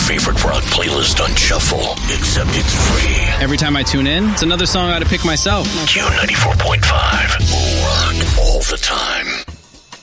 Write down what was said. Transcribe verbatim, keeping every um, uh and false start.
favorite rock playlist on shuffle, except it's free. Every time I tune in, it's another song I ought to pick myself. Q ninety-four point five. Rock all the time.